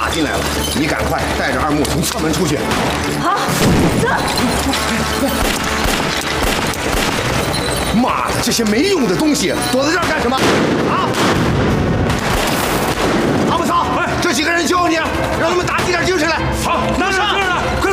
进来了，你赶快带着二木从侧门出去。 好，走。 妈的，这些没用的东西，躲在这儿干什么？啊！阿木操！这几个人教你，让他们打起点精神来。 好，拿上，快